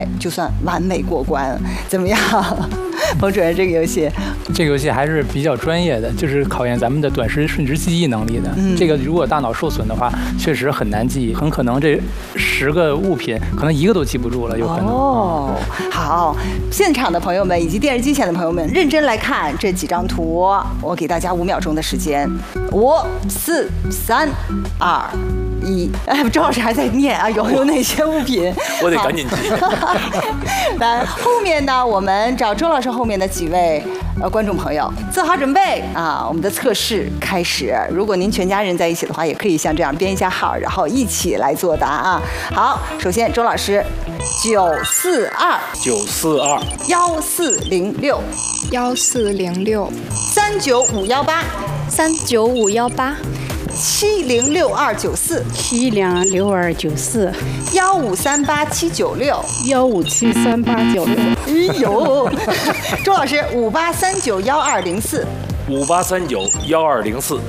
就算完美过关，怎么样？彭主任，这个游戏还是比较专业的，就是考验咱们的短时瞬时记忆能力的。这个如果大脑受损的话，确实很难记忆，很可能这10个物品可能1个都记不住了，有可能。 哦，好，现场的朋友们以及电视机前的朋友们，认真来看这几张图，我给大家5秒钟的时间，5、4、3、2、1。哎，周老师还在念啊，有哪些物品？ 我得赶紧记。 来，后面呢，我们找周老师后面的几位观众朋友做好准备啊，我们的测试开始。如果您全家人在一起的话，也可以像这样编一下号，然后一起来作答啊。好，首先周老师，942 1406 1406 39518 39518 706294 706294 1538796 1573896。 哎呦，周老师58391204 58391204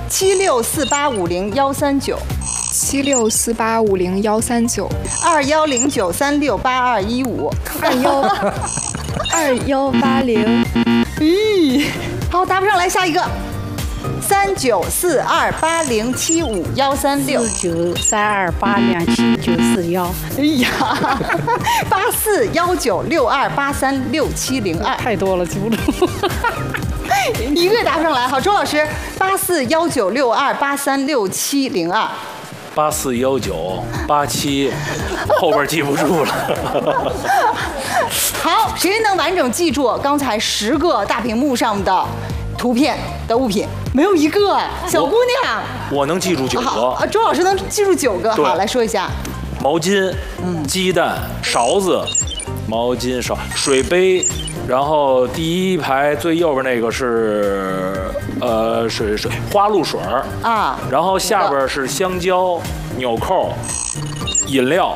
764850 139 764850 139 2109368215 2180。 咦，好，答不上来，下一个。394280751364 4932827941。 哎呀，841962836702， 太多了，记不住。 一个也答不上来。好，周老师，841962836702。 841987，后边记不住了。 好，谁能完整记住刚才10个大屏幕上的图片的物品？没有一个，小姑娘。 我能记住9个。 周老师能记住9个。好，来说一下。 毛巾、鸡蛋、勺子、毛巾、水杯，然后第一排最右边那个是水花露水啊，然后下边是香蕉、纽扣、饮料，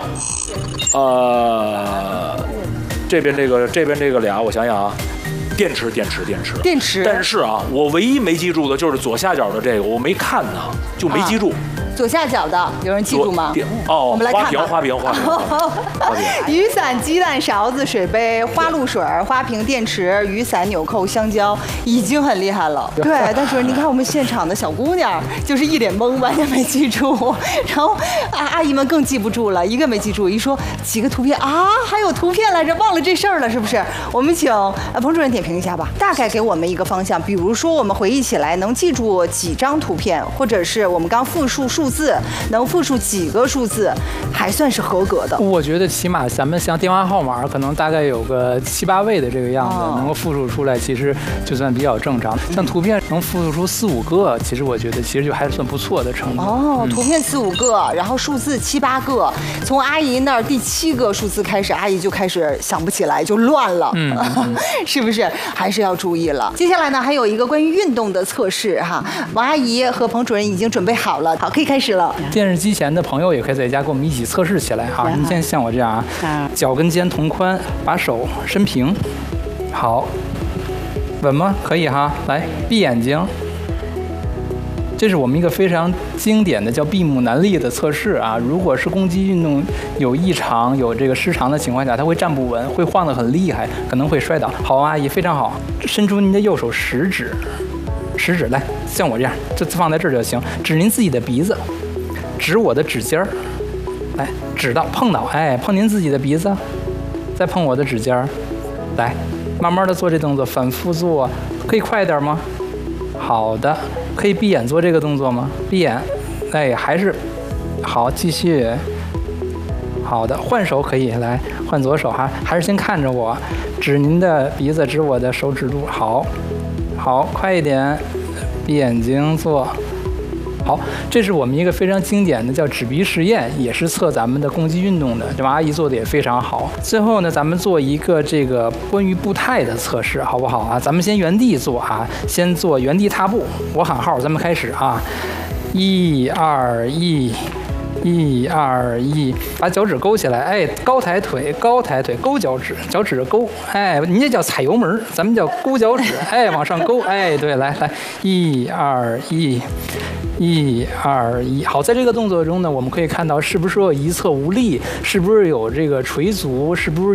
这边这个俩，我想想啊。电池。但是啊，我唯一没记住的就是左下角的这个，我没看呢，就没记住。 左下角的有人记住吗？ 哦， 我们来看花瓶。 雨伞、鸡蛋、勺子、水杯、花露水、花瓶、电池、雨伞、纽扣、香蕉，已经很厉害了。对，但是你看我们现场的小姑娘，就是一脸懵，完全没记住。然后阿姨们更记不住了，一个没记住。一说几个图片啊，还有图片来着，忘了这事儿了，是不是？我们请彭主任点评一下吧，大概给我们一个方向，比如说我们回忆起来能记住几张图片，或者是我们刚复述数字能复述几个数字，还算是合格的。 我觉得起码咱们像电话号码，可能大概有个7、8位的这个样子，能够复述出来，其实就算比较正常。像图片能复述出4、5个，其实我觉得其实就还算不错的程度。 图片4、5个，然后数字7、8个，从阿姨那儿第7个数字开始，阿姨就开始想不起来，就乱了，是不是？还是要注意了。接下来呢，还有一个关于运动的测试哈，王阿姨和彭主任已经准备好了，好，可以开始了。 电视机前的朋友也可以在家跟我们一起测试起来哈。你先像我这样啊，脚跟肩同宽，把手伸平，好，稳吗？可以哈。来，闭眼睛。这是我们一个非常经典的叫闭目难立的测试啊。如果是攻击运动有异常、有这个失常的情况下，它会站不稳，会晃得很厉害，可能会摔倒。好，阿姨，非常好。伸出您的右手食指来，像我这样，就放在这儿就行。指您自己的鼻子，指我的指尖儿，来，指到碰到，哎，碰您自己的鼻子，再碰我的指尖儿，来，慢慢的做这动作，反复做，可以快一点吗？好的，可以闭眼做这个动作吗？闭眼，哎，还是好，继续。好的，换手可以，来换左手哈，还是先看着我，指您的鼻子，指我的手指肚，好，快一点，闭眼睛做。好，这是我们一个非常经典的叫指鼻实验，也是测咱们的攻击运动的，这阿姨做的也非常好。最后呢，咱们做一个这个关于步态的测试，好不好啊？咱们先原地做啊，先做原地踏步，我喊号，咱们开始啊，1、2、1、1、 1、2、1，把脚趾勾起来，哎，高抬腿，高抬腿，勾脚趾，脚趾勾，哎，你这叫踩油门，咱们叫勾脚趾，哎，往上勾，哎，对，来，1、2、1。1、2、1，好，在这个动作中呢，我们可以看到是不是有一侧无力，是不是有这个垂足，是不是